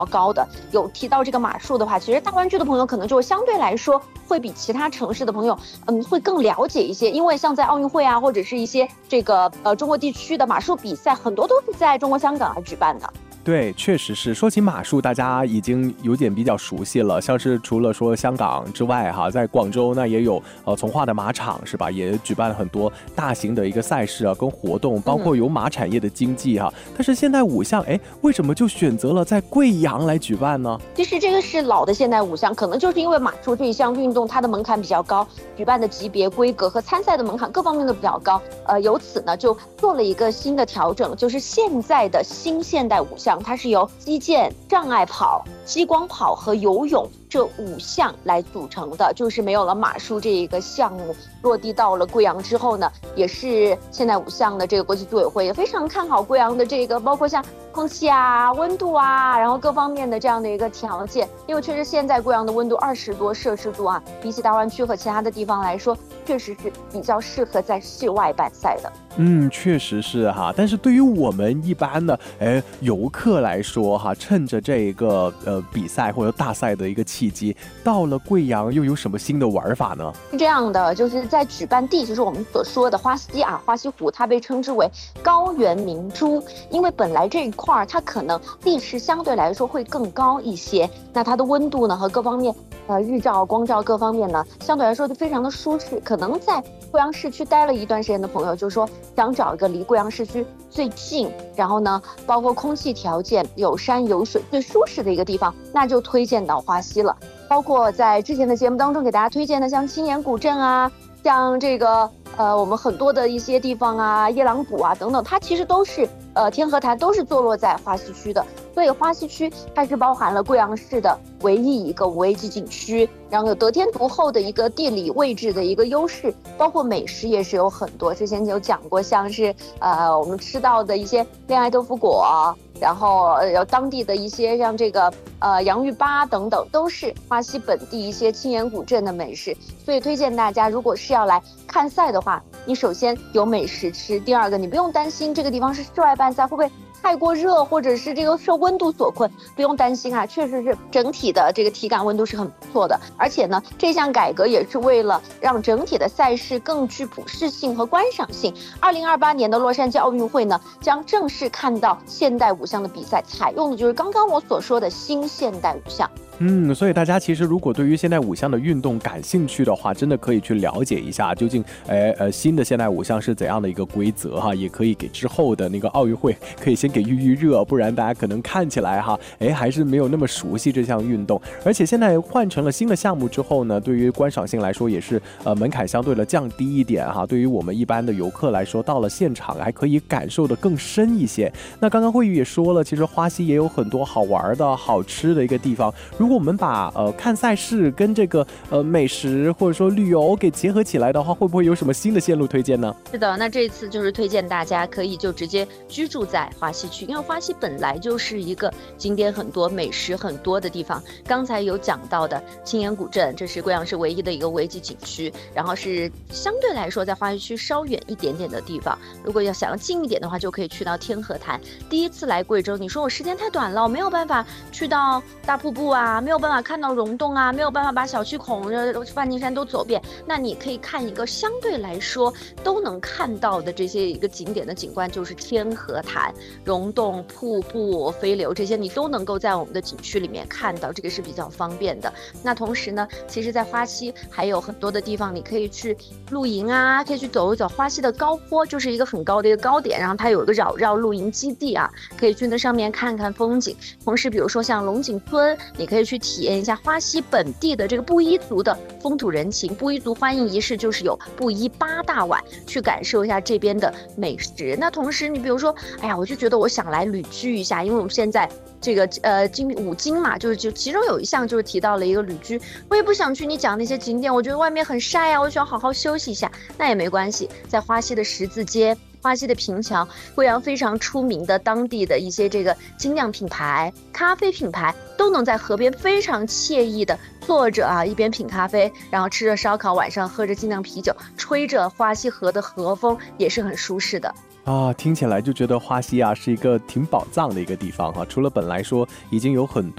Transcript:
高的。有提到这个马术的话，其实大湾区的朋友可能就相对来说会比其他城市的朋友会更了解一些，因为像在奥运会啊，或者是一些这个中国地区的马术比赛，很多都是在中国香港来举办的。 对，确实是。说起马术，大家已经有点比较熟悉了，像是除了说香港之外哈，在广州那也有从化的马场是吧，也举办了很多大型的一个赛事啊跟活动，包括有马产业的经济哈。但是现代五项为什么就选择了在贵阳来举办呢？ 其实这个是老的现代五项，可能就是因为马术这一项运动它的门槛比较高，举办的级别规格和参赛的门槛各方面都比较高，由此呢就做了一个新的调整，就是现在的新现代五项，它是由击剑、障碍跑、激光跑和游泳这5项来组成的，就是没有了马术这一个项目。落地到了贵阳之后呢，也是现代五项的这个国际组委会也非常看好贵阳的这个，包括像空气啊、温度啊，然后各方面的这样的一个条件。因为确实现在贵阳的温度20多摄氏度啊，比起大湾区和其他的地方来说，确实是比较适合在室外办赛的。 确实是哈。但是对于我们一般的游客来说哈，趁着这个比赛或者大赛的一个契机，到了贵阳又有什么新的玩法呢？ 是这样的，就是在举办地，就是我们所说的花溪啊，花溪湖，它被称之为高原明珠，因为本来这一块它可能地势相对来说会更高一些，那它的温度呢和各方面日照、光照各方面呢，相对来说就非常的舒适。可能在贵阳市区待了一段时间的朋友，就说想找一个离贵阳市区最近，然后呢，包括空气条件有山有水最舒适的一个地方，那就推荐到花溪了。包括在之前的节目当中给大家推荐的，像青年古镇啊，像这个我们很多的一些地方啊，夜郎谷啊等等，它其实都是天河潭都是坐落在花溪区的。所以花溪区它是包含了贵阳市的唯一一个5A级景区，然后有得天独厚的一个地理位置的一个优势，包括美食也是有很多。之前有讲过，像是我们吃到的一些恋爱豆腐果，然后有当地的一些像这个洋芋粑等等，都是花溪本地一些青年古镇的美食。所以推荐大家，如果是要来看赛的话，你首先有美食吃，第二个你不用担心这个地方是室外办赛会不会太过热，或者是这个受温度所困，不用担心啊，确实是整体的这个体感温度是很不错的。而且呢，这项改革也是为了让整体的赛事更具普适性和观赏性。2028年的洛杉矶奥运会呢，将正式看到现代五项的比赛，采用的就是刚刚我所说的新现代五项。 所以大家其实如果对于现代五项的运动感兴趣的话，真的可以去了解一下究竟新的现代五项是怎样的一个规则哈，也可以给之后的那个奥运会可以先给预热，不然大家可能看起来哈还是没有那么熟悉这项运动。而且现在换成了新的项目之后呢，对于观赏性来说也是门槛相对的降低一点哈，对于我们一般的游客来说，到了现场还可以感受的更深一些。那刚刚慧宇也说了，其实花溪也有很多好玩的好吃的一个地方，如果我们把看赛事跟这个美食或者说旅游给结合起来的话，会不会有什么新的线路推荐呢？ 是的，那这次就是推荐大家可以就直接居住在花溪区，因为花溪本来就是一个景点很多、美食很多的地方。刚才有讲到的青年古镇，这是贵阳市唯一的一个5A级景区，然后是相对来说在花溪区稍远一点点的地方。如果想要近一点的话，就可以去到天河潭。第一次来贵州，你说我时间太短了，我没有办法去到大瀑布啊，没有办法看到溶洞啊，没有办法把小区孔、梵净山都走遍，那你可以看一个相对来说都能看到的这些一个景点的景观，就是天河潭、溶洞、瀑布、飞流，这些你都能够在我们的景区里面看到，这个是比较方便的。那同时呢，其实在花溪还有很多的地方你可以去露营啊，可以去走一走。花溪的高坡就是一个很高的一个高点，然后它有一个绕露营基地啊，可以去那上面看看风景。同时比如说像龙井村，你可以去体验一下花溪本地的这个布依族的风土人情。布依族欢迎仪式就是有布依8大碗，去感受一下这边的美食。那同时你比如说我就觉得我想来旅居一下，因为我们现在这个5金嘛，就其中有一项就是提到了一个旅居，我也不想去你讲那些景点，我觉得外面很晒啊，我想好好休息一下，那也没关系，在花溪的十字街、花溪的平桥，贵阳非常出名的当地的一些这个精酿品牌、咖啡品牌，都能在河边非常惬意的坐着啊，一边品咖啡，然后吃着烧烤，晚上喝着精酿啤酒，吹着花溪河的河风，也是很舒适的。 听起来就觉得花溪啊是一个挺宝藏的一个地方哈。除了本来说已经有很